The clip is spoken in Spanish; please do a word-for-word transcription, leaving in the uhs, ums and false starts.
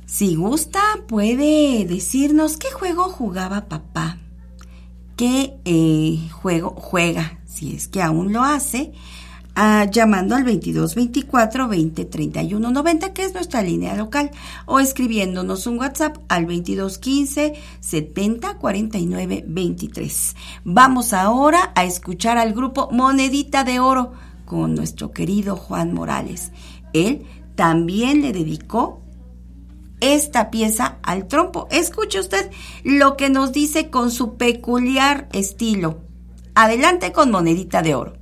Si gusta, puede decirnos qué juego jugaba papá, qué eh, juego juega, si es que aún lo hace, uh, llamando al veintidós veinticuatro veinte treinta y uno noventa, que es nuestra línea local, o escribiéndonos un WhatsApp al veintidós quince setenta cuarenta y nueve veintitrés. Vamos ahora a escuchar al grupo Monedita de Oro con nuestro querido Juan Morales. Él también le dedicó esta pieza al trompo. Escuche usted lo que nos dice con su peculiar estilo. Adelante con Monedita de Oro.